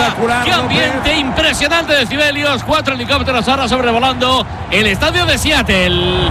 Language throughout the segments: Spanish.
¡Qué ambiente impresionante de decibelios! 4 helicópteros ahora sobrevolando el estadio de Seattle.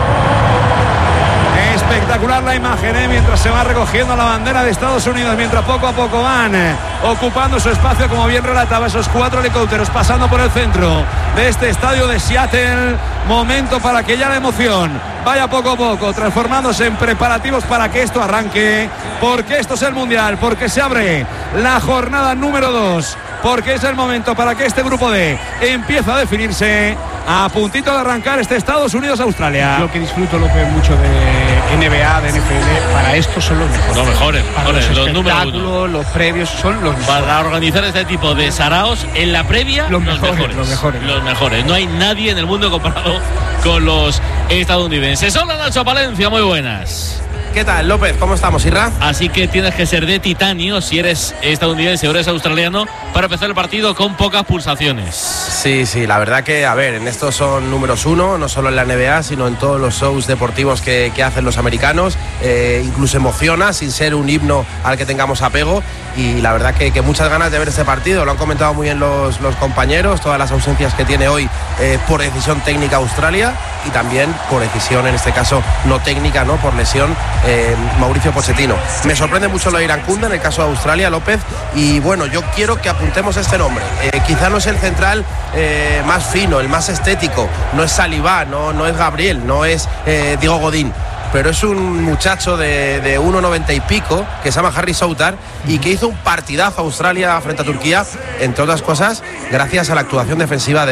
Espectacular la imagen, mientras se va recogiendo la bandera de Estados Unidos, mientras poco a poco van ocupando su espacio, como bien relataba, esos 4 helicópteros pasando por el centro de este estadio de Seattle. Momento para que ya la emoción vaya poco a poco transformándose en preparativos para que esto arranque, porque esto es el Mundial, porque se abre la jornada número 2, porque es el momento para que este grupo D empiece a definirse, a puntito de arrancar este Estados Unidos-Australia. Lo que disfruto, López, mucho de NBA, de NFL, para esto son los mejores. Los mejores, para los espectáculos, número 1. los previos son los mejores. Para organizar este tipo de saraos en la previa, los mejores. No hay nadie en el mundo comparado con los estadounidenses. Hola, Nacho Palencia, muy buenas. ¿Qué tal, López? ¿Cómo estamos, Irra? Así que tienes que ser de titanio si eres estadounidense o eres australiano para empezar el partido con pocas pulsaciones. Sí, la verdad que, a ver, en estos son números 1, no solo en la NBA, sino en todos los shows deportivos que hacen los americanos. Incluso emociona, sin ser un himno al que tengamos apego. Y la verdad que muchas ganas de ver este partido. Lo han comentado muy bien los compañeros, todas las ausencias que tiene hoy por decisión técnica Australia y también por decisión, en este caso, no técnica, ¿no? Por lesión, Mauricio Pochettino. Me sorprende mucho lo de Irankunda en el caso de Australia, López, y bueno, yo quiero que apuntemos este nombre. Quizá no es el central más fino, el más estético, no es Saliba, no es Gabriel, no es Diego Godín, pero es un muchacho de 1,90 y pico que se llama Harry Soutar y que hizo un partidazo a Australia frente a Turquía, entre otras cosas gracias a la actuación defensiva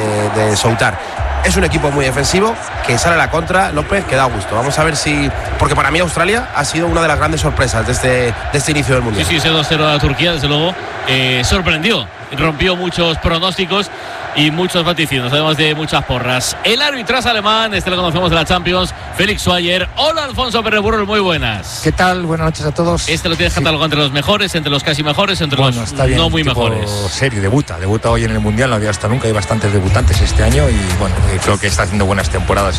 de Soutar. Es un equipo muy defensivo que sale a la contra, López, que da gusto. Vamos a ver si... Porque para mí Australia ha sido una de las grandes sorpresas de este inicio del Mundial. Sí, ese 2-0 a Turquía, desde luego, sorprendió. Rompió muchos pronósticos y muchos vaticinios, además de muchas porras. El árbitro es alemán, lo conocemos de la Champions, Félix Schweier. Hola, Alfonso Pérez Burrol, muy buenas. ¿Qué tal? Buenas noches a todos. Lo tienes catalogado entre los mejores, entre los casi mejores, entre los bien, no muy mejores. Serio, debuta hoy en el Mundial, no había hasta nunca, hay bastantes debutantes este año y bueno, creo que está haciendo buenas temporadas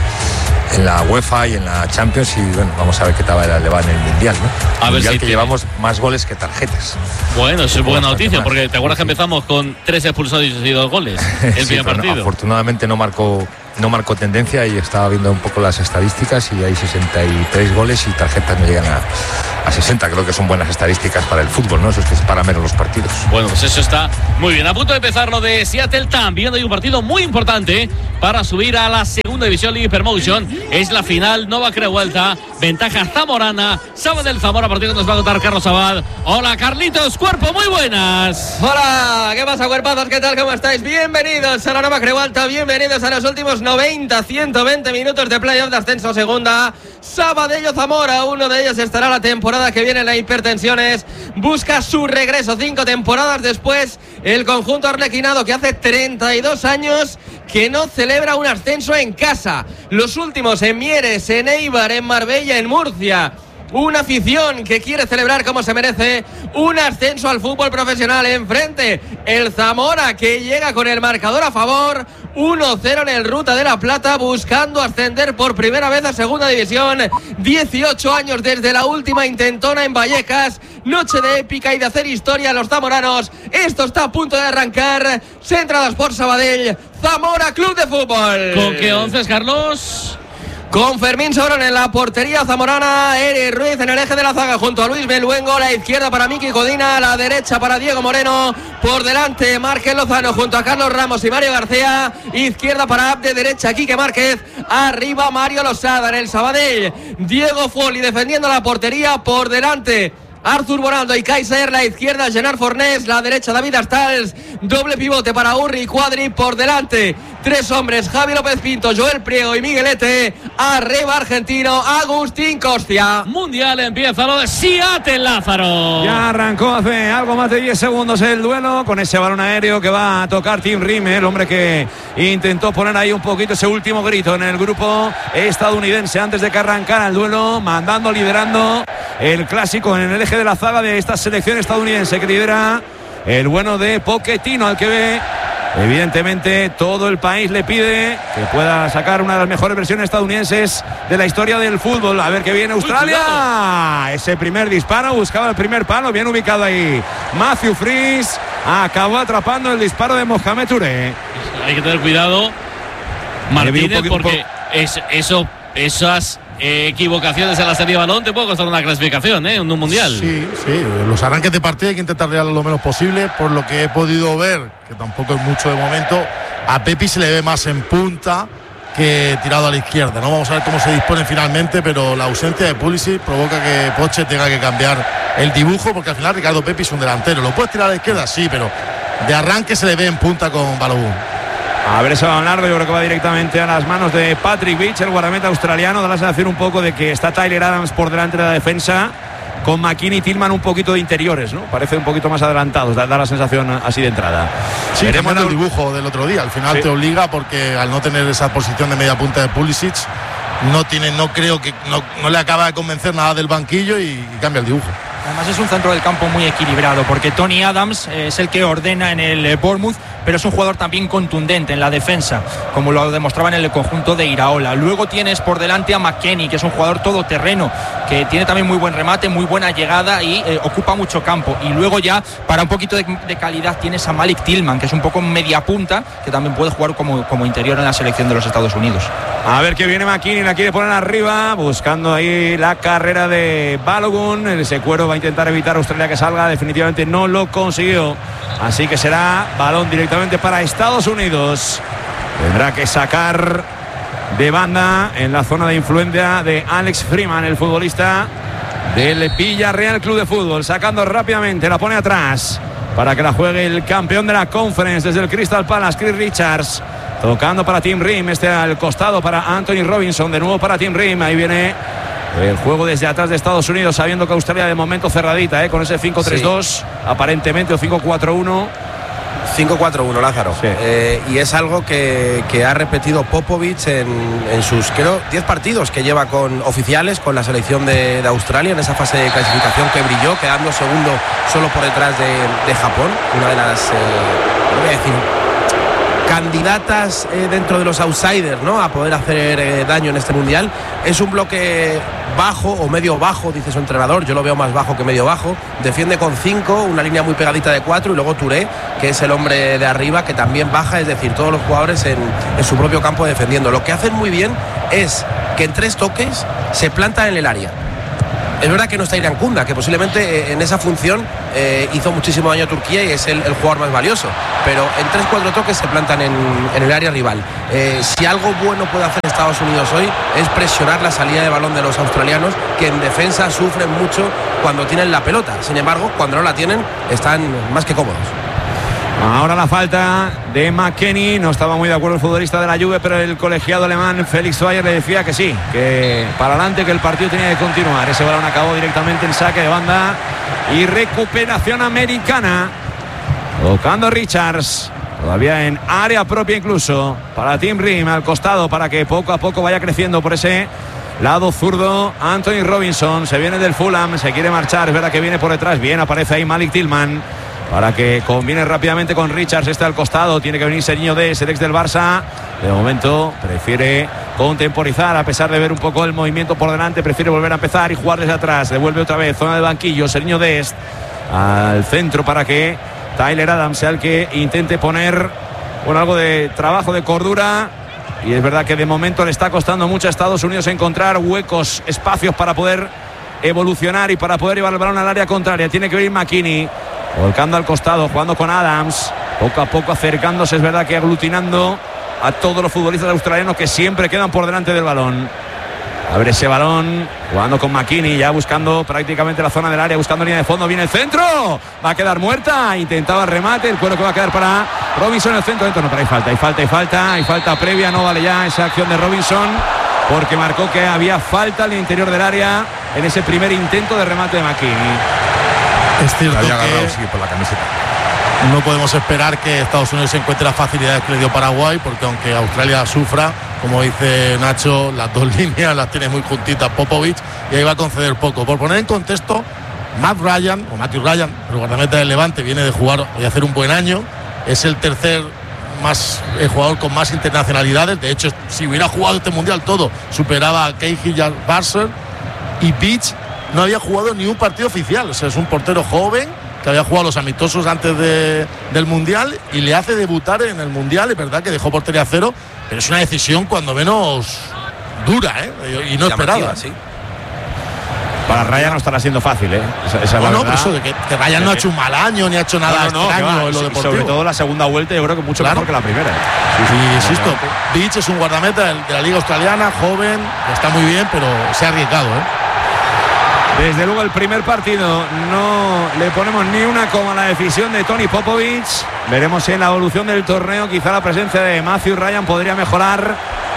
en la UEFA y en la Champions y bueno, vamos a ver qué tal le va en el Mundial, ¿no? A Mundial ver si que llevamos más goles que tarjetas. Bueno, eso es buena noticia, porque te acuerdas que empezamos con 3 expulsados y 2 goles el primer partido. No, afortunadamente no marcó tendencia y estaba viendo un poco las estadísticas y hay 63 goles y tarjetas no llegan a 60. Creo que son buenas estadísticas para el fútbol, ¿no? Eso es que es para menos los partidos. Bueno, pues eso está muy bien. A punto de empezar lo de Seattle, también hay un partido muy importante para subir a la segunda división League Promotion. Es la final, Nova Creuelta, ventaja zamorana, Sabadell Zamora, partido que nos va a contar Carlos Abad. Hola, Carlitos Cuerpo, muy buenas. Hola, ¿qué pasa, cuerpazos? ¿Qué tal? ¿Cómo estáis? Bienvenidos a la Nova Creuelta, bienvenidos a los últimos 90-120 minutos de playoff de ascenso segunda. Sabadell Zamora, uno de ellos estará la temporada que viene en la Hipertensiones, busca su regreso 5 temporadas después. El conjunto arlequinado, que hace 32 años que no celebra un ascenso en casa, los últimos en Mieres, en Eibar, en Marbella, en Murcia. Una afición que quiere celebrar como se merece un ascenso al fútbol profesional. Enfrente el Zamora, que llega con el marcador a favor, 1-0 en el Ruta de la Plata, buscando ascender por primera vez a segunda división. 18 años desde la última intentona en Vallecas. Noche de épica y de hacer historia a los zamoranos. Esto está a punto de arrancar. Centradas por Sabadell, Zamora Club de Fútbol. ¿Con qué 11, Carlos? Con Fermín Sobrón en la portería zamorana, Eric Ruiz en el eje de la zaga junto a Luis Meluengo, a la izquierda para Miki Codina, a la derecha para Diego Moreno, por delante Márquez Lozano junto a Carlos Ramos y Mario García, izquierda para Abde, derecha Quique Márquez, arriba Mario Losada. En el Sabadell, Diego Foli defendiendo la portería, por delante Artur Boraldo y Kaiser, la izquierda Gerard Fornés, la derecha David Astals, doble pivote para Urri y Cuadri, por delante 3 hombres, Javi López Pinto, Joel Priego y Miguelete, arriba argentino Agustín Costia. Mundial, empieza lo de Seattle, Lázaro. Ya arrancó hace algo más de 10 segundos el duelo con ese balón aéreo que va a tocar Tim Rimmel, el hombre que intentó poner ahí un poquito ese último grito en el grupo estadounidense antes de que arrancara el duelo, mandando, liderando el clásico en el eje de la zaga de esta selección estadounidense que lidera el bueno de Pochettino, al que ve evidentemente todo el país le pide que pueda sacar una de las mejores versiones estadounidenses de la historia del fútbol. A ver qué viene Australia. Ese primer disparo, buscaba el primer palo, bien ubicado ahí Matthew Freeze. acabó atrapando el disparo de Mohamed Touré. Hay que tener cuidado, Martínez, porque esas equivocaciones en la salida de balón te puede costar una clasificación, en un mundial. Sí, los arranques de partido hay que intentar regalar lo menos posible. Por lo que he podido ver, que tampoco es mucho de momento, a Pepi se le ve más en punta que tirado a la izquierda. No vamos a ver cómo se dispone finalmente, pero la ausencia de Pulisic provoca que Poche tenga que cambiar el dibujo, porque al final Ricardo Pepi es un delantero. ¿Lo puedes tirar a la izquierda? Sí, pero de arranque se le ve en punta con Balogun. A ver ese balón largo, yo creo que va directamente a las manos de Patrick Beach, el guardameta australiano. Da la sensación un poco de que está Tyler Adams por delante de la defensa, con McKennie y Tillman un poquito de interiores, ¿no? Parece un poquito más adelantados, da la sensación así de entrada. Sí, veremos el dibujo del otro día. Al final te obliga, porque al no tener esa posición de media punta de Pulisic, no le acaba de convencer nada del banquillo y cambia el dibujo. Además es un centro del campo muy equilibrado, porque Tony Adams es el que ordena en el Bournemouth, pero es un jugador también contundente en la defensa, como lo demostraba en el conjunto de Iraola. Luego tienes por delante a McKennie, que es un jugador todoterreno, que tiene también muy buen remate, muy buena llegada y ocupa mucho campo. Y luego ya, para un poquito de calidad, tienes a Malik Tillman, que es un poco media punta, que también puede jugar como interior en la selección de los Estados Unidos. A ver que viene McKennie, la quiere poner arriba, buscando ahí la carrera de Balogun. Ese cuero va a intentar evitar a Australia que salga, definitivamente no lo consiguió, así que será balón directamente para Estados Unidos. Tendrá que sacar de banda en la zona de influencia de Alex Freeman, el futbolista del Villarreal Club de Fútbol, sacando rápidamente, la pone atrás para que la juegue el campeón de la Conference desde el Crystal Palace, Chris Richards, tocando para Tim Ream, al costado para Anthony Robinson, de nuevo para Tim Ream. Ahí viene el juego desde atrás de Estados Unidos, sabiendo que Australia de momento cerradita, con ese 5-3-2, sí. Aparentemente, o 5-4-1. 5-4-1, Lázaro. Sí. Y es algo que ha repetido Popovic en sus, creo, 10 partidos que lleva con oficiales con la selección de Australia en esa fase de clasificación que brilló, quedando segundo solo por detrás de Japón, una de las, no voy a decir, candidatas dentro de los outsiders, ¿no?, a poder hacer daño en este mundial. Es un bloque bajo o medio bajo, dice su entrenador. Yo lo veo más bajo que medio bajo. Defiende con 5, una línea muy pegadita de 4, y luego Touré, que es el hombre de arriba, que también baja, es decir, todos los jugadores en su propio campo defendiendo. Lo que hacen muy bien es que en 3 toques se plantan en el área. Es verdad que no está Irán Kunda, que posiblemente en esa función hizo muchísimo daño a Turquía y es el jugador más valioso, pero en 3-4 toques se plantan en el área rival. Si algo bueno puede hacer Estados Unidos hoy es presionar la salida de balón de los australianos, que en defensa sufren mucho cuando tienen la pelota. Sin embargo, cuando no la tienen, están más que cómodos. Ahora la falta de McKennie. No estaba muy de acuerdo el futbolista de la Juve, pero el colegiado alemán Felix Zweier le decía que sí, que para adelante, que el partido tenía que continuar. Ese balón acabó directamente en saque de banda y recuperación americana, tocando Richards, todavía en área propia incluso, para Tim Ream al costado, para que poco a poco vaya creciendo por ese lado zurdo Anthony Robinson. Se viene del Fulham, se quiere marchar, es verdad que viene por detrás. Bien, aparece ahí Malik Tillman para que combine rápidamente con Richards, al costado. Tiene que venir Seriño Dest, el ex del Barça. De momento prefiere contemporizar, a pesar de ver un poco el movimiento por delante, prefiere volver a empezar y jugar desde atrás. Devuelve otra vez, zona de banquillo, Seriño Dest al centro para que Tyler Adams sea el que intente poner algo de trabajo, de cordura. Y es verdad que de momento le está costando mucho a Estados Unidos encontrar huecos, espacios para poder evolucionar y para poder llevar el balón al área contraria. Tiene que venir McKennie, volcando al costado, jugando con Adams, poco a poco acercándose, es verdad que aglutinando a todos los futbolistas australianos que siempre quedan por delante del balón. Abre ese balón, jugando con McKennie, ya buscando prácticamente la zona del área, buscando línea de fondo. Viene el centro, va a quedar muerta, intentaba el remate, el cuero que va a quedar para Robinson en el centro. No, pero hay falta previa, no vale ya esa acción de Robinson, porque marcó que había falta al interior del área en ese primer intento de remate de McKennie. Es cierto había agarrado, que sí, por la camiseta. No podemos esperar que Estados Unidos encuentre las facilidades que le dio Paraguay, porque aunque Australia sufra, como dice Nacho, las dos líneas las tiene muy juntitas Popovic y ahí va a conceder poco. Por poner en contexto, Matthew Ryan, el guardameta del Levante, viene de jugar y hacer un buen año. Es el tercer jugador con más internacionalidades. De hecho, si hubiera jugado este mundial todo, superaba a Cahill y a Barser. Y Beach no había jugado ni un partido oficial. O sea, es un portero joven que había jugado los amistosos antes del Mundial y le hace debutar en el Mundial. Es verdad que dejó portería cero, pero es una decisión cuando menos dura, y no esperada. Sí. Para Ryan no estará siendo fácil, esa no, por eso, de que Ryan no ha hecho un mal año, ni ha hecho nada extraño en lo deportivo. Sobre todo la segunda vuelta, yo creo que mucho mejor que la primera. Sí, insisto, Beach es un guardameta de la Liga Australiana, joven, está muy bien, pero se ha arriesgado, Desde luego el primer partido no le ponemos ni una coma a la decisión de Tony Popovic. Veremos en la evolución del torneo, quizá la presencia de Matthew Ryan podría mejorar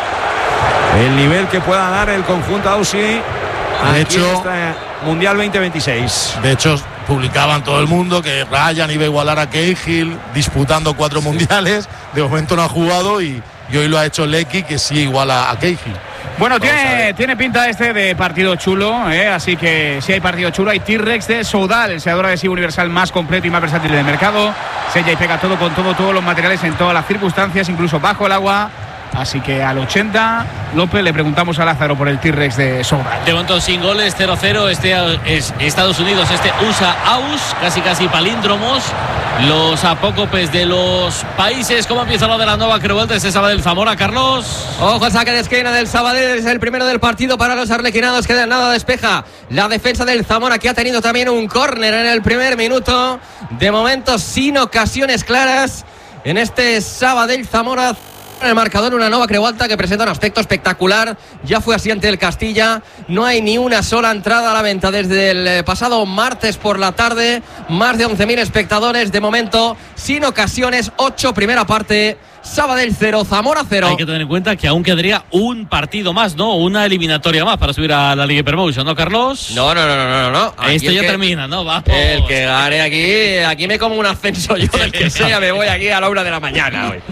el nivel que pueda dar el conjunto Aussie. De hecho, Mundial 2026. De hecho, publicaban todo el mundo que Ryan iba a igualar a Cahill disputando 4 mundiales. De momento no ha jugado y hoy lo ha hecho Lecky, que sí iguala a Cahill. Bueno, tiene pinta de partido chulo, así que si hay partido chulo. Hay T-Rex de Soudal, el seador adhesivo universal más completo y más versátil del mercado. Sella y pega todo con todo, todos los materiales en todas las circunstancias, incluso bajo el agua. Así que al 80, López, le preguntamos a Lázaro por el T-Rex de Soudal. De momento sin goles, 0-0. Es Estados Unidos, USA-AUS, casi palíndromos. Los apócopes de los países. ¿Cómo empieza lo de la nueva Creuelta? Sabadell Zamora, Carlos. Ojo, saque de esquina del Sabadell, es el primero del partido para los arlequinados, que de nada despeja la defensa del Zamora, que ha tenido también un córner en el primer minuto. De momento sin ocasiones claras en este Sabadell Zamora. En el marcador, una nueva Creuelta que presenta un aspecto espectacular. Ya fue así ante el Castilla. No hay ni una sola entrada a la venta desde el pasado martes por la tarde. Más de 11.000 espectadores. De momento, sin ocasiones. 8, primera parte. Sabadell 0, Zamora 0. Hay que tener en cuenta que aún quedaría un partido más, ¿no? Una eliminatoria más para subir a la Liga Hypermotion, ¿no, Carlos? No. Esto ya termina, ¿no? Vamos. El que gane aquí me como un ascenso yo del que sea, me voy aquí a la 1 de la mañana hoy.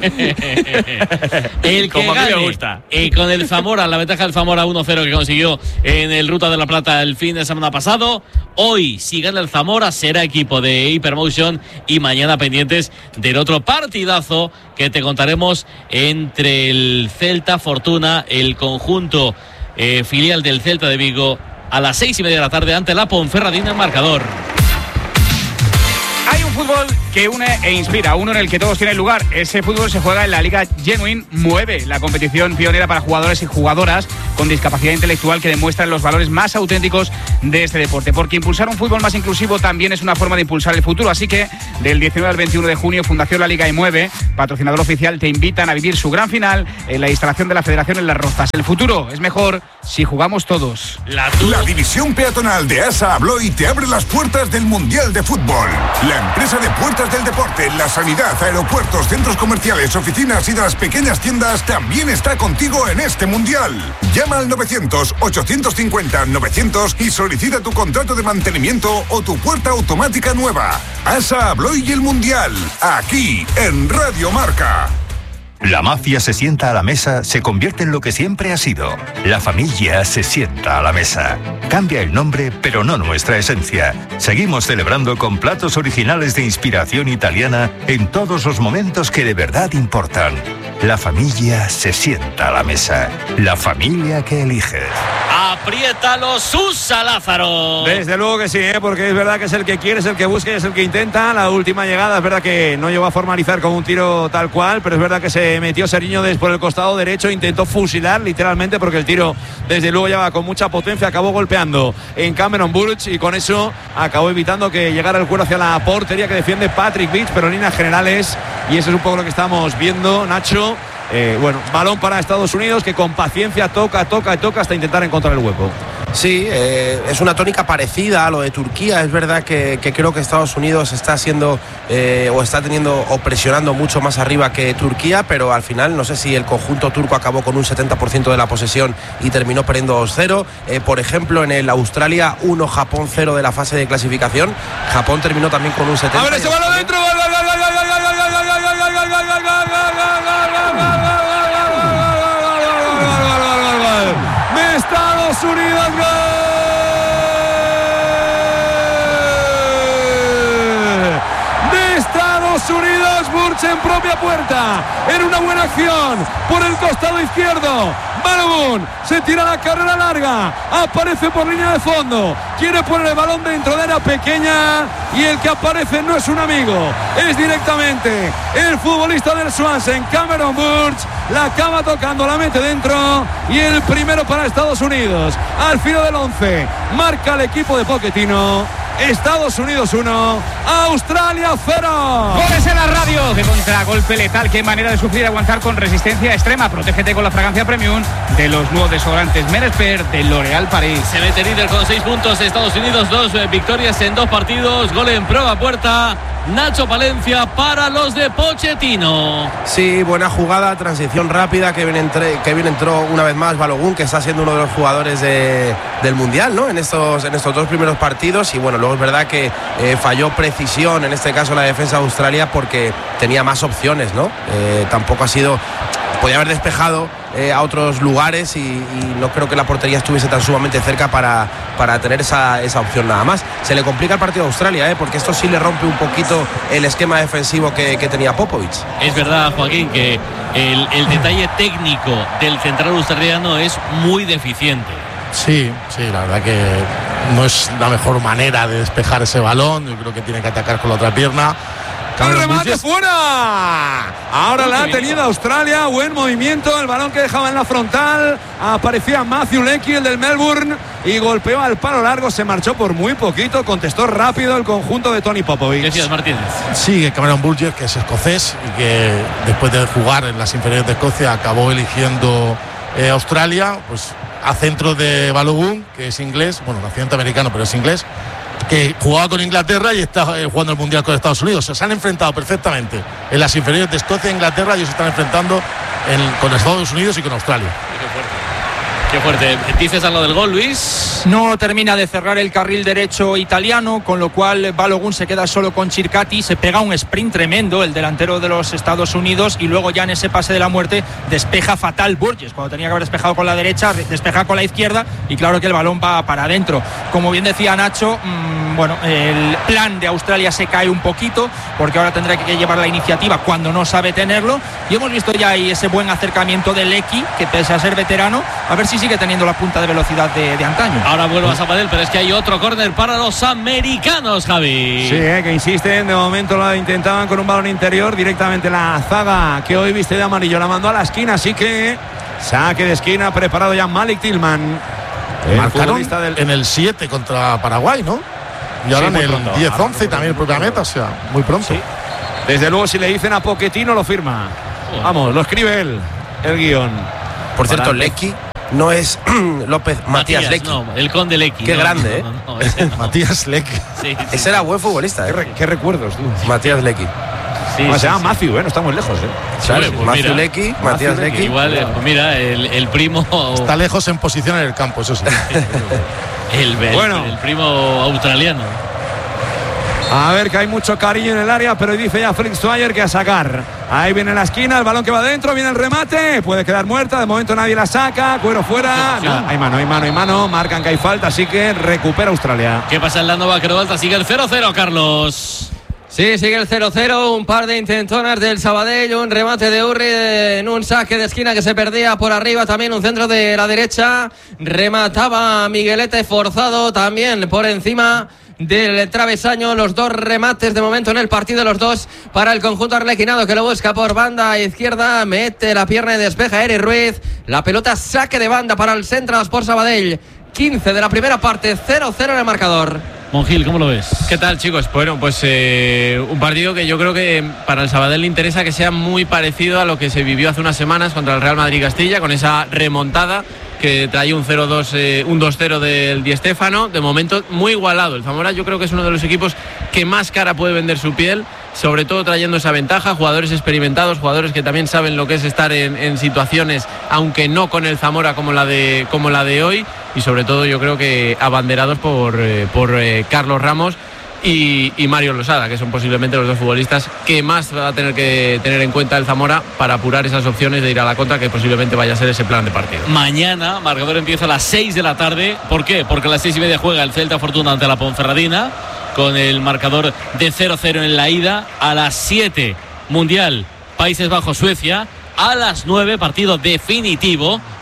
El que como gane, a mí me gusta. Y con el Zamora, la ventaja del Zamora 1-0 que consiguió en el Ruta de la Plata el fin de semana pasado. Hoy, si gana el Zamora, será equipo de Hypermotion y mañana pendientes del otro partidazo que te contaremos entre el Celta Fortuna, el conjunto filial del Celta de Vigo, a las 6:30 de la tarde ante la Ponferradina en marcador. Hay un fútbol que une e inspira, uno en el que todos tienen lugar. Ese fútbol se juega en la Liga Genuine Mueve, la competición pionera para jugadores y jugadoras con discapacidad intelectual que demuestran los valores más auténticos de este deporte. Porque impulsar un fútbol más inclusivo también es una forma de impulsar el futuro. Así que del 19 al 21 de junio, Fundación La Liga y Mueve, patrocinador oficial, te invitan a vivir su gran final en la instalación de la Federación en Las Rozas. El futuro es mejor si jugamos todos. La división peatonal de ASA Abloy te abre las puertas del Mundial de Fútbol. La empresa de puertas del deporte, la sanidad, aeropuertos, centros comerciales, oficinas y de las pequeñas tiendas también está contigo en este Mundial. Llama al 900-850-900 y solicita tu contrato de mantenimiento o tu puerta automática nueva. ASA Abloy y el Mundial, aquí en Radio Marca. La mafia se sienta a la mesa, se convierte en lo que siempre ha sido. La familia se sienta a la mesa. Cambia el nombre, pero no nuestra esencia. Seguimos celebrando con platos originales de inspiración italiana en todos los momentos que de verdad importan. La familia se sienta a la mesa. La familia que eliges. Apriétalo, Susa Lázaro. Desde luego que sí, porque es verdad que es el que quiere, es el que busca y es el que intenta. La última llegada es verdad que no llegó a formalizar con un tiro tal cual, pero es verdad que se metió Seriño por el costado derecho, intentó fusilar literalmente porque el tiro desde luego ya va con mucha potencia, acabó golpeando en Cameron Burch y con eso acabó evitando que llegara el cuero hacia la portería que defiende Patrick Beach, pero en líneas generales, y eso es un poco lo que estamos viendo, Nacho. Balón para Estados Unidos que con paciencia toca hasta intentar encontrar el hueco. Sí, es una tónica parecida a lo de Turquía. Es verdad que creo que Estados Unidos está siendo o está teniendo o presionando mucho más arriba que Turquía, pero al final no sé si el conjunto turco acabó con un 70% de la posesión y terminó perdiendo 2-0. Por ejemplo, en el Australia 1, Japón 0 de la fase de clasificación. Japón terminó también con un 70%. A ver, ese balón dentro. De Estados Unidos, gol de Estados Unidos, Burch en propia puerta, en una buena acción por el costado izquierdo, Balogun se tira la carrera larga, aparece por línea de fondo, quiere poner el balón dentro de área pequeña y el que aparece no es un amigo, es directamente el futbolista del Swansea, Cameron Burge, la acaba tocando, la mete dentro y el primero para Estados Unidos. Al final del 11 marca el equipo de Pochettino. Estados Unidos 1, Australia 0. Goles en la radio. De contragolpe letal. Qué manera de sufrir y aguantar con resistencia extrema. Protégete con la fragancia premium de los nuevos desodorantes Meresper de L'Oréal París. Se mete líder con 6 puntos. Estados Unidos, 2 victorias en 2 partidos. Gol en prueba puerta. Nacho Palencia para los de Pochettino. Sí, buena jugada, transición rápida, que bien entró una vez más Balogun, que está siendo uno de los jugadores del Mundial, ¿no? En estos 2 primeros partidos. Y bueno, luego es verdad que falló precisión, en este caso la defensa de Australia, porque tenía más opciones, ¿no? Tampoco ha sido... Podía haber despejado a otros lugares y no creo que la portería estuviese tan sumamente cerca para tener esa opción nada más. Se le complica el partido a Australia, porque esto sí le rompe un poquito el esquema defensivo que tenía Popovic. Es verdad, Joaquín, que el detalle técnico del central australiano es muy deficiente. Sí, la verdad que no es la mejor manera de despejar ese balón. Yo creo que tiene que atacar con la otra pierna. ¡El remate fuera! Ahora la ha tenido Australia. Buen movimiento. El balón que dejaba en la frontal. Aparecía Matthew Leckie, el del Melbourne, y golpeó al palo largo. Se marchó por muy poquito. Contestó rápido el conjunto de Tony Popovic. Decías, Martínez. Sí, que Cameron Burgess, que es escocés y que después de jugar en las inferiores de Escocia acabó eligiendo Australia, pues a centro de Balogun, que es inglés, bueno, nacimiento americano, pero es inglés, que jugaba con Inglaterra y está jugando el Mundial con Estados Unidos. Se han enfrentado perfectamente en las inferiores de Escocia e Inglaterra, y ellos se están enfrentando con Estados Unidos y con Australia. Qué fuerte. ¿Dices algo del gol, Luis? No termina de cerrar el carril derecho italiano, con lo cual Balogun se queda solo con Circati. Se pega un sprint tremendo el delantero de los Estados Unidos, y luego ya en ese pase de la muerte despeja fatal Burgess. Cuando tenía que haber despejado con la derecha, despeja con la izquierda, y claro que el balón va para adentro. Como bien decía Nacho, el plan de Australia se cae un poquito, porque ahora tendrá que llevar la iniciativa cuando no sabe tenerlo, y hemos visto ya ahí ese buen acercamiento de Leckie, que pese a ser veterano, a ver si sigue teniendo la punta de velocidad de antaño. Ahora vuelve a Sabadell, pero es que hay otro córner para los americanos, Javi. Sí, que insisten. De momento lo intentaban con un balón interior. Directamente la zaga, que hoy viste de amarillo, la mandó a la esquina. Así que saque de esquina preparado ya Malik Tillman. Marcaron en el 7 contra Paraguay, ¿no? Y ahora en el 10-11 también el propio meta, o sea, muy pronto. Sí. Desde luego, si le dicen a Pochettino, lo firma. Vamos, lo escribe él, el guión. Por cierto, Leckie no es Matías Leckie. No, el conde Leckie. Qué grande, no, Matías Leckie. Sí. Ese era buen futbolista, ¿Qué recuerdos, tú? Matías Leckie. Sí, se llama Matthew, no estamos lejos, Claro, pues Matthew Leckie, Matías Leckie. Igual, mira, el primo. Está lejos en posición en el campo, eso sí. el primo australiano. A ver, que hay mucho cariño en el área, pero dice ya Fritz Dwyer que a sacar. Ahí viene la esquina, el balón que va adentro, viene el remate, puede quedar muerta, de momento nadie la saca, Cuero fuera. Nada, hay mano, marcan que hay falta, así que recupera Australia. ¿Qué pasa en la Nova Croalta? Sigue el 0-0, Carlos. Sí, sigue el 0-0, un par de intentonas del Sabadell, un remate de Urri en un saque de esquina que se perdía por arriba, también un centro de la derecha, remataba Miguelete forzado también por encima del travesaño. Los 2 remates de momento en el partido, los 2 para el conjunto arlequinado, que lo busca por banda izquierda, mete la pierna y despeja Eric Ruiz, la pelota saque de banda para el Central Sport Sabadell. 15 de la primera parte, 0-0 en el marcador. Monjil, ¿cómo lo ves? ¿Qué tal, chicos? Bueno, pues un partido que yo creo que para el Sabadell le interesa que sea muy parecido a lo que se vivió hace unas semanas contra el Real Madrid Castilla, con esa remontada que trae un 0-2, un 2-0 del Di Stéfano. De momento muy igualado. El Zamora yo creo que es uno de los equipos que más cara puede vender su piel, sobre todo trayendo esa ventaja, jugadores experimentados, jugadores que también saben lo que es estar en situaciones, aunque no con el Zamora como la de hoy, y sobre todo yo creo que abanderados por Carlos Ramos y Mario Losada, que son posiblemente los 2 futbolistas que más va a tener que tener en cuenta el Zamora para apurar esas opciones de ir a la contra, que posiblemente vaya a ser ese plan de partido. Mañana, marcador empieza a las 6 de la tarde. ¿Por qué? Porque a las 6:30 juega el Celta Fortuna ante la Ponferradina, con el marcador de 0-0 en la ida. A las 7, Mundial Países Bajos-Suecia. A las 9, partido definitivo,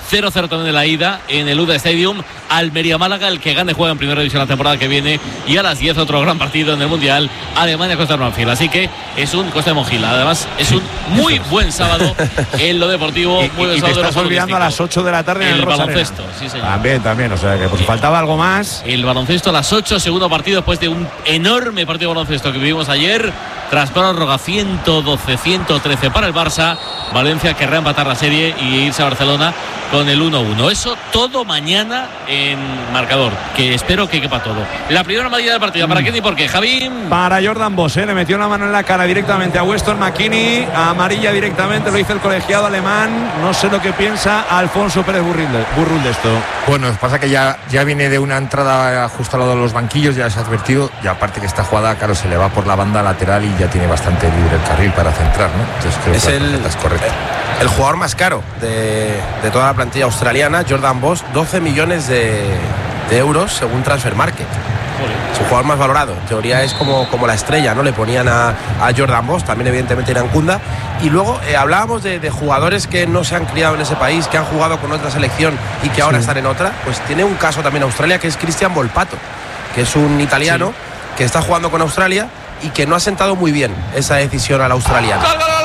0-0 también de la ida en el UDA Stadium. Almería-Málaga, el que gane juega en primera división la temporada que viene. Y a las 10 otro gran partido en el Mundial, Alemania-Costa de Marfil. Así que es un Costa de Mongila. Además es un muy buen sábado en lo deportivo. Muy buen y te sábado estás olvidando a las 8 de la tarde en el baloncesto. Sí, señor. También, o sea que pues faltaba algo más. El baloncesto a las 8, segundo partido después de un enorme partido de baloncesto que vivimos ayer. Tras prórroga 112-113 para el Barça. Valencia querrá empatar la serie y irse a Barcelona con el 1-1. Eso todo mañana en marcador, que espero que quepa todo. La primera amarilla del partido, ¿para quién y por qué, Javi? Para Jordan Boss, le metió la mano en la cara directamente a Weston McKennie. Amarilla directamente, lo hizo el colegiado alemán. No sé lo que piensa Alfonso Pérez Burrul de esto. Bueno, pasa que ya viene de una entrada justo al lado de los banquillos, ya se ha advertido, y aparte que esta jugada, claro, se le va por la banda lateral y ya tiene bastante libre el carril para centrar, ¿no? Entonces creo que es correcto. El jugador más caro de toda la plantilla australiana, Jordan Boss, 12 millones de euros según Transfer Market. Es un jugador más valorado. En teoría es como la estrella, ¿no? Le ponían a Jordan Boss, también evidentemente Irán Kunda. Y luego hablábamos de jugadores que no se han criado en ese país, que han jugado con otra selección y que ahora están en otra. Pues tiene un caso también Australia, que es Cristian Volpato, que es un italiano que está jugando con Australia y que no ha sentado muy bien esa decisión al australiano.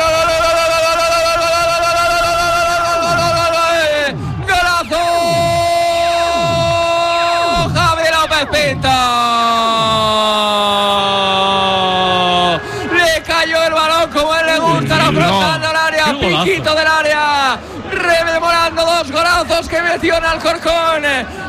Le cayó el balón como él le gusta, rozando el área, piquito del área, rememorando dos golazos que metió en Alcorcón.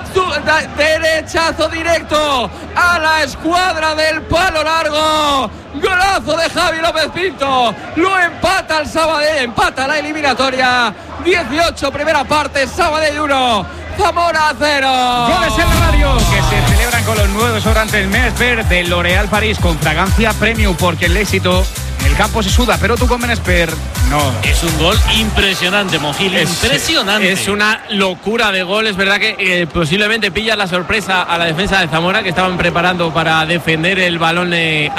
Derechazo directo a la escuadra del palo largo. Golazo de Javi López Pinto. Lo empata el Sabadell, empata la eliminatoria. 18 primera parte, Sabadell 1, Zamora 0. Goles en la radio que se celebran con los nuevos restaurantes Menesper de L'Oréal París con fragancia premium, porque el éxito en el campo se suda, pero tú con Menesper no. Es un gol impresionante, Mojil, impresionante. Es una locura de gol. Es verdad que posiblemente pilla la sorpresa a la defensa de Zamora, que estaban preparando para defender el balón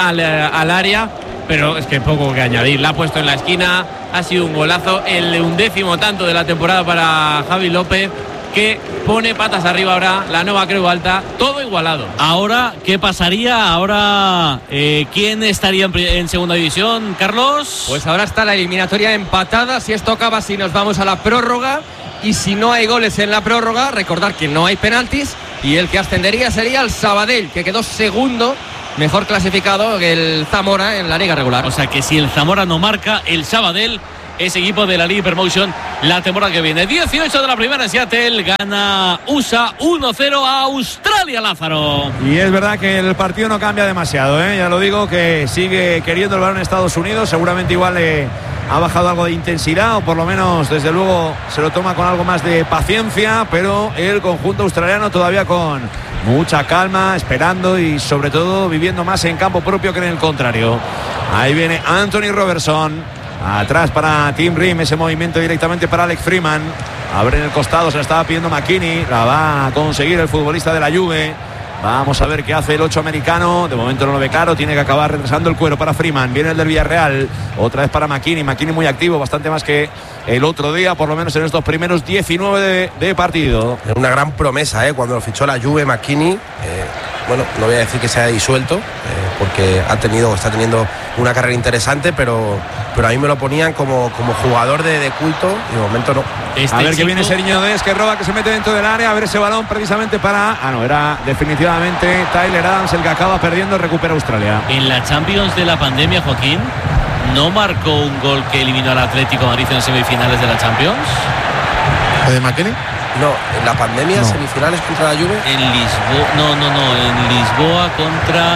al área, pero es que poco que añadir. La ha puesto en la esquina, ha sido un golazo, el 11º tanto de la temporada para Javi López, que pone patas arriba ahora la Nova Creu Alta, todo igualado. Ahora, ¿qué pasaría? Ahora, ¿quién estaría en segunda división, Carlos? Pues ahora está la eliminatoria empatada. Si esto acaba, si nos vamos a la prórroga, y si no hay goles en la prórroga, recordar que no hay penaltis, y el que ascendería sería el Sabadell, que quedó segundo, mejor clasificado que el Zamora en la liga regular. O sea que si el Zamora no marca, el Sabadell es equipo de la Liga Promotion la temporada que viene. 18 de la primera en Seattle, gana USA 1-0 a Australia, Lázaro. Y es verdad que el partido no cambia demasiado, ya lo digo, que sigue queriendo el balón en Estados Unidos. Seguramente igual ha bajado algo de intensidad, o por lo menos desde luego se lo toma con algo más de paciencia, pero el conjunto australiano todavía con mucha calma, esperando y sobre todo viviendo más en campo propio que en el contrario. Ahí viene Anthony Robertson. Atrás para Tim Rim, ese movimiento directamente para Alex Freeman. Abre en el costado, se la estaba pidiendo McKennie. La va a conseguir el futbolista de la Juve. Vamos a ver qué hace el 8 americano. De momento no lo ve claro, tiene que acabar regresando el cuero para Freeman. Viene el del Villarreal, otra vez para McKennie. McKennie muy activo, bastante más que el otro día, por lo menos en estos primeros 19 de partido. Una gran promesa, cuando lo fichó la Juve, McKennie. Bueno, no voy a decir que se haya disuelto, porque está teniendo una carrera interesante, pero a mí me lo ponían como jugador de culto, y de momento no. A ver que viene Seriño Dés, que roba, que se mete dentro del área, a ver ese balón precisamente para... era definitivamente Tyler Adams el que acaba perdiendo, recupera Australia. En la Champions de la pandemia, Joaquín, ¿no marcó un gol que eliminó al Atlético de Madrid en semifinales de la Champions? ¿De McKennie? No, en la pandemia, no. Semifinales contra la Juve. En Lisboa, no, en Lisboa contra...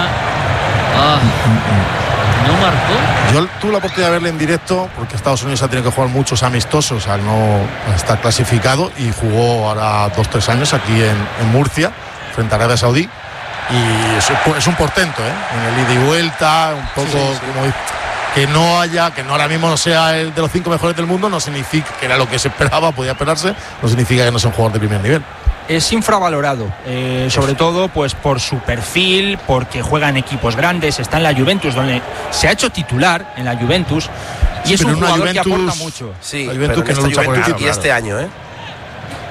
¿no marcó? Yo tuve la oportunidad de verle en directo, porque Estados Unidos ha tenido que jugar muchos amistosos al no estar clasificado, y jugó ahora 2-3 años aquí en Murcia, frente a Arabia Saudí, y es un portento, en el ida y vuelta, un poco como... Que no ahora mismo no sea el de los 5 mejores del mundo, no significa que era lo que se esperaba, podía esperarse, no significa que no sea un jugador de primer nivel. Es infravalorado, sobre todo pues por su perfil, porque juega en equipos grandes, está en la Juventus, donde se ha hecho titular en la Juventus, y es un jugador que aporta mucho. Sí, la Juventus que no lucha por el título. Y este año,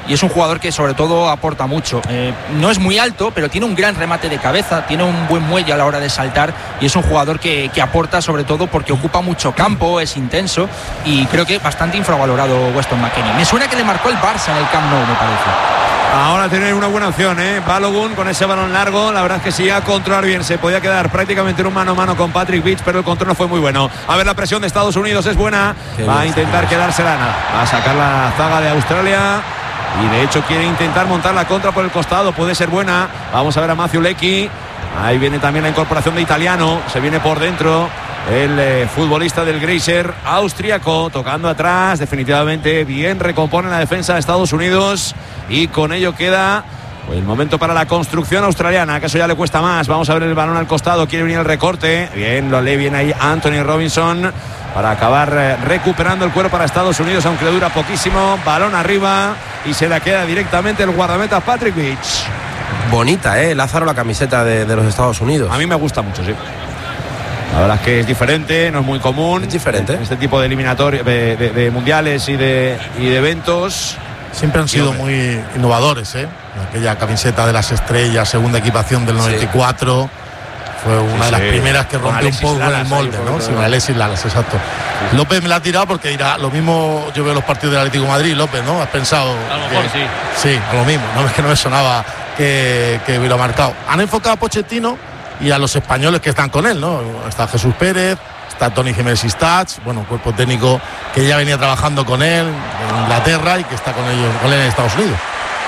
y es un jugador que sobre todo aporta mucho. No es muy alto, pero tiene un gran remate de cabeza, tiene un buen muelle a la hora de saltar y es un jugador que aporta sobre todo porque ocupa mucho campo, es intenso y creo que bastante infravalorado Weston McKennie. Me suena que le marcó el Barça en el Camp Nou, me parece. Ahora tiene una buena opción, Balogun con ese balón largo. La verdad es que si iba a controlar bien, se podía quedar prácticamente en un mano a mano con Patrick Beach, pero el control no fue muy bueno. A ver, la presión de Estados Unidos es buena. Va a intentar quedársela, va a sacar la zaga de Australia y de hecho quiere intentar montar la contra por el costado. Puede ser buena. Vamos a ver a Matthew Leckie. Ahí viene también la incorporación de Italiano. Se viene por dentro el futbolista del Grazer austriaco, tocando atrás. Definitivamente bien recompone la defensa de Estados Unidos y con ello queda el momento para la construcción australiana, que eso ya le cuesta más. Vamos a ver el balón al costado, quiere venir el recorte. Bien, lo lee bien ahí Anthony Robinson para acabar recuperando el cuero para Estados Unidos, aunque le dura poquísimo. Balón arriba y se la queda directamente el guardameta Patrick Beach. Bonita, Lázaro, la camiseta de los Estados Unidos. A mí me gusta mucho, sí. La verdad es que es diferente, no es muy común. Es diferente. Este tipo de eliminatorios, de mundiales y de eventos. Siempre han sido muy innovadores, Aquella camiseta de las estrellas, segunda equipación del 94. Sí. Fue una de las primeras que rompió un poco el molde, ¿no? Sí, Alexis Lalas, exacto. Sí. López me la ha tirado porque dirá, lo mismo yo veo los partidos del Atlético de Madrid, López, ¿no? Has pensado. A lo mejor sí. Sí, a lo mismo. No es que no me sonaba que hubiera marcado. Han enfocado a Pochettino y a los españoles que están con él, ¿no? Está Jesús Pérez, está Tony Jiménez Sistach, cuerpo técnico que ya venía trabajando con él en Inglaterra y que está con él en Estados Unidos.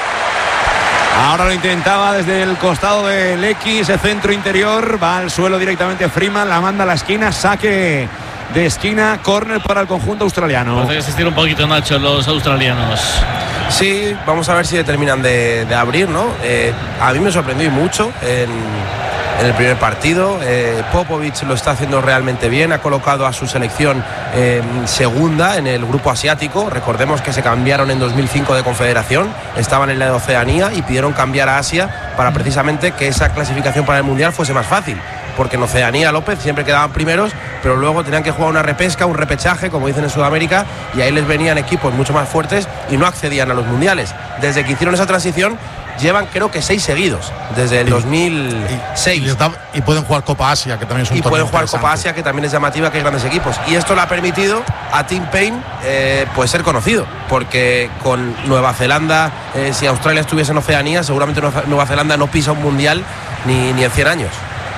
Ahora lo intentaba desde el costado del X, ese centro interior, va al suelo directamente Freeman, la manda a la esquina, saque de esquina, córner para el conjunto australiano. Parece que se estira un poquito, Nacho, los australianos. Sí, vamos a ver si terminan de abrir, ¿no? A mí me sorprendió mucho en el primer partido. Popovic lo está haciendo realmente bien, ha colocado a su selección segunda en el grupo asiático. Recordemos que se cambiaron en 2005 de confederación, estaban en la de Oceanía y pidieron cambiar a Asia para precisamente que esa clasificación para el Mundial fuese más fácil, porque en Oceanía, López, siempre quedaban primeros, pero luego tenían que jugar una repesca, un repechaje, como dicen en Sudamérica, y ahí les venían equipos mucho más fuertes y no accedían a los mundiales. Desde que hicieron esa transición llevan creo que 6 seguidos desde el 2006 y pueden jugar Copa Asia, que también es un torneo pueden jugar Copa Asia, que también es llamativa, que hay grandes equipos, y esto le ha permitido a Tim Payne pues ser conocido, porque con Nueva Zelanda, si Australia estuviese en Oceanía, seguramente Nueva Zelanda no pisa un mundial ni en 100 años.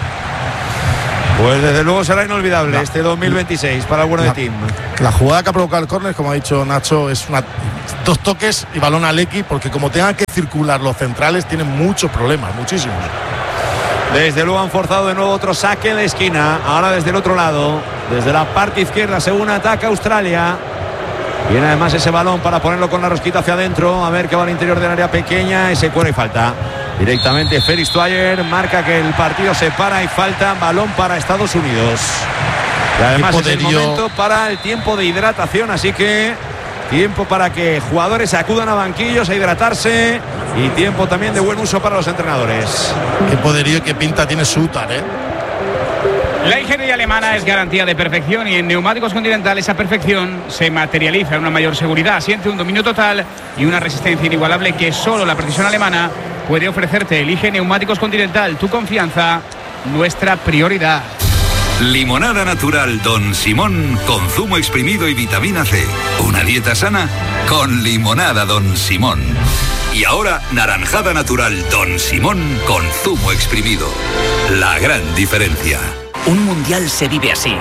Pues desde luego será inolvidable este 2026 para el bueno de Tim. La jugada que ha provocado el córner, como ha dicho Nacho, es 2 toques y balón a Leckie, porque como tengan que circular los centrales tienen muchos problemas, muchísimos. Desde luego han forzado de nuevo otro saque de esquina. Ahora desde el otro lado, desde la parte izquierda, según ataca Australia. Viene además ese balón para ponerlo con la rosquita hacia adentro. A ver que va al interior del área pequeña. Ese cuero y falta. Directamente Felix Dwyer marca que el partido se para y falta. Balón para Estados Unidos. Y además es el momento para el tiempo de hidratación. Así que tiempo para que jugadores acudan a banquillos a hidratarse. Y tiempo también de buen uso para los entrenadores. Qué poderío y qué pinta tiene Sutar, La ingeniería alemana es garantía de perfección, y en Neumáticos Continental esa perfección se materializa en una mayor seguridad, siente un dominio total y una resistencia inigualable que solo la precisión alemana puede ofrecerte. Elige Neumáticos Continental, tu confianza, nuestra prioridad. Limonada natural Don Simón con zumo exprimido y vitamina C. Una dieta sana con limonada Don Simón. Y ahora naranjada natural Don Simón con zumo exprimido. La gran diferencia. Un mundial se vive así.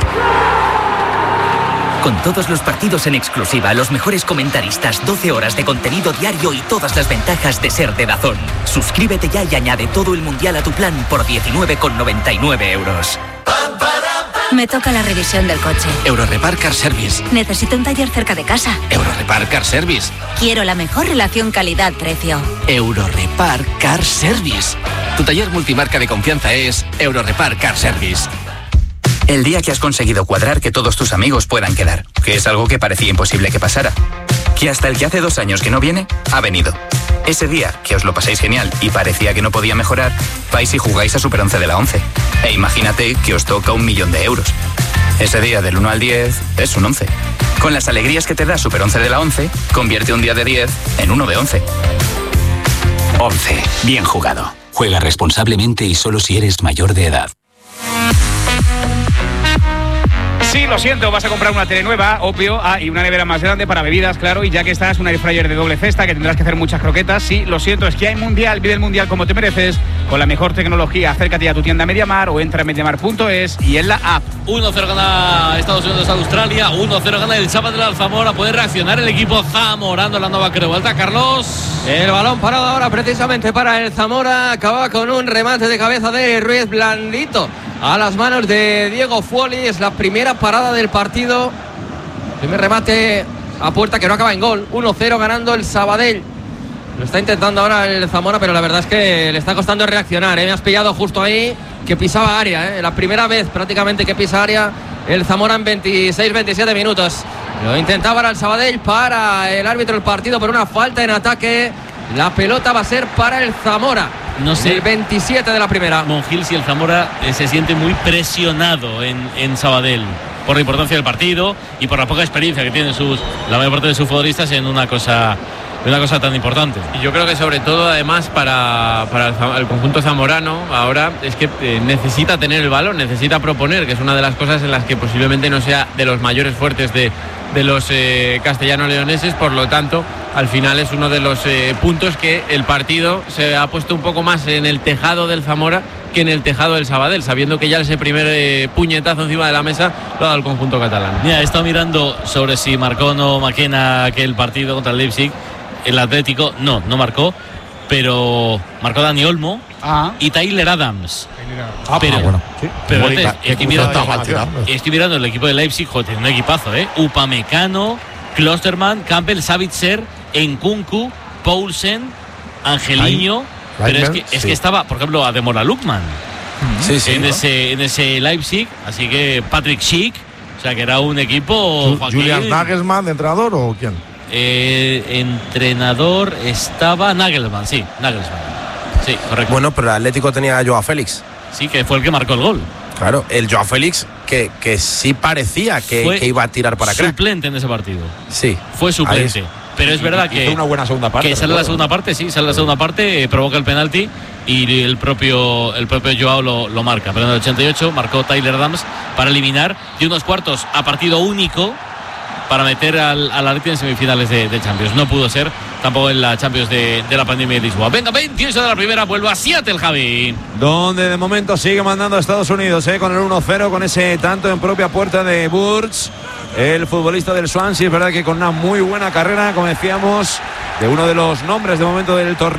Con todos los partidos en exclusiva, los mejores comentaristas, 12 horas de contenido diario y todas las ventajas de ser de DAZN. Suscríbete ya y añade todo el mundial a tu plan por 19,99 euros. Me toca la revisión del coche. Eurorepar Car Service. Necesito un taller cerca de casa. Eurorepar Car Service. Quiero la mejor relación calidad-precio. Eurorepar Car Service. Tu taller multimarca de confianza es Eurorepar Car Service. El día que has conseguido cuadrar que todos tus amigos puedan quedar, que es algo que parecía imposible que pasara. Que hasta el que hace 2 años que no viene, ha venido. Ese día que os lo pasáis genial y parecía que no podía mejorar, vais y jugáis a Super 11 de la 11. E imagínate que os toca 1 millón de euros. Ese día del 1 al 10 es un 11. Con las alegrías que te da Super 11 de la 11, convierte un día de 10 en uno de 11. 11. Bien jugado. Juega responsablemente y solo si eres mayor de edad. Sí, lo siento, vas a comprar una tele nueva, obvio, y una nevera más grande para bebidas, claro, y ya que estás, una air fryer de doble cesta, que tendrás que hacer muchas croquetas. Sí, lo siento, es que hay Mundial, vive el Mundial como te mereces, con la mejor tecnología. Acércate a tu tienda MediaMar o entra a mediamar.es y en la app. 1-0 gana Estados Unidos a Australia, 1-0 gana el Sabadell al Zamora. Puede reaccionar el equipo zamorano en la nueva Creualta, Carlos. El balón parado ahora precisamente para el Zamora, acaba con un remate de cabeza de Ruiz blandito a las manos de Diego Fuoli. Es la primera parada del partido, primer remate a puerta que no acaba en gol. 1-0 ganando el Sabadell. Lo está intentando ahora el Zamora, pero la verdad es que le está costando reaccionar, Me has pillado justo ahí que pisaba área, La primera vez prácticamente que pisa área el Zamora en 26-27 minutos. Lo intentaba ahora el Sabadell, para el árbitro el partido por una falta en ataque. La pelota va a ser para el Zamora. No sé, el 27 de la primera. Monjil, si el Zamora se siente muy presionado en Sabadell por la importancia del partido y por la poca experiencia que tienen la mayor parte de sus futbolistas en una cosa tan importante. Y yo creo que sobre todo, además, para el conjunto zamorano ahora es que necesita tener el balón, necesita proponer, que es una de las cosas en las que posiblemente no sea de los mayores fuertes de los castellano-leoneses. Por lo tanto, al final es uno de los puntos que el partido se ha puesto un poco más en el tejado del Zamora que en el tejado del Sabadell, sabiendo que ya ese primer puñetazo encima de la mesa lo ha dado el conjunto catalán. Mira, he estado mirando sobre si marcó o no Maquena aquel partido contra el Leipzig. El Atlético no marcó, pero marcó Dani Olmo y Tyler Adams. Bueno. Sí. Pero estoy mirando el equipo de Leipzig, tiene un equipazo, Upamecano, Klosterman, Campbell, Savitzer, Nkunku, Poulsen, Angelino. Pero es que estaba, por ejemplo, Ademola Lookman en ese Leipzig, así que Patrick Schick, o sea que era un equipo. ¿Julian Nagelsmann de entrenador o quién? Entrenador estaba Nagelsmann, sí, correcto. Bueno, pero el Atlético tenía a Joao Félix. Sí, que fue el que marcó el gol. Claro, el Joao Félix que sí parecía que iba a tirar para acá. Suplente en ese partido. Sí. Fue suplente. Pero es verdad que una buena segunda parte. Que sale la segunda parte, provoca el penalti y el propio Joao lo marca. Pero en el 88 marcó Tyler Adams para eliminar de unos cuartos a partido único para meter al Atleti en semifinales de Champions. No pudo ser tampoco en la Champions de la pandemia de Lisboa. Venga, 28 de la primera, vuelve a Seattle, Javi. Donde de momento sigue mandando a Estados Unidos, con el 1-0, con ese tanto en propia puerta de Burch, el futbolista del Swansea. Es verdad que con una muy buena carrera, como decíamos, de uno de los nombres de momento del torneo.